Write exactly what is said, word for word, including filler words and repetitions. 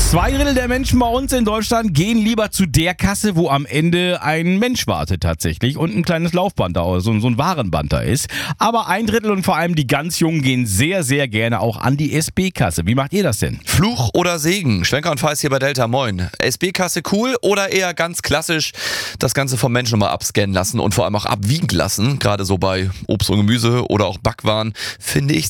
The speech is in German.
Zwei Drittel der Menschen bei uns in Deutschland gehen lieber zu der Kasse, wo am Ende ein Mensch wartet tatsächlich und ein kleines Laufband da, so, so ein Warenband da ist. Aber ein Drittel und vor allem die ganz Jungen gehen sehr, sehr gerne auch an die S B-Kasse. Wie macht ihr das denn? Fluch oder Segen? Schwenker und Feist hier bei Delta, moin. S B-Kasse cool oder eher ganz klassisch das Ganze vom Menschen mal abscannen lassen und vor allem auch abwiegen lassen? Gerade so bei Obst und Gemüse oder auch Backwaren finde ich